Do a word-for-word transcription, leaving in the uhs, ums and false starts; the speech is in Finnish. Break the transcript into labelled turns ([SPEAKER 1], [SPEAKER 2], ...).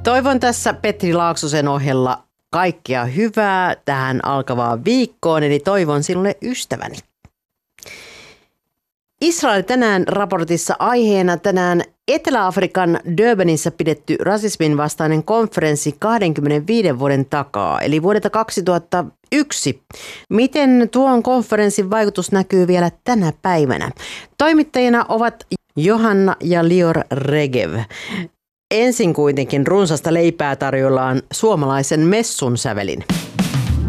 [SPEAKER 1] Toivon tässä Petri Laaksosen ohella kaikkea hyvää tähän alkavaan viikkoon, eli toivon sinulle ystäväni. Israel tänään raportissa aiheena tänään Etelä-Afrikan Durbanissa pidetty rasismin vastainen konferenssi kaksikymmentäviisi vuoden takaa, eli vuodelta kaksituhattayksi. Miten tuon konferenssin vaikutus näkyy vielä tänä päivänä? Toimittajina ovat Johanna ja Lior Regev. Ensin kuitenkin runsasta leipää tarjollaan suomalaisen messun sävelin.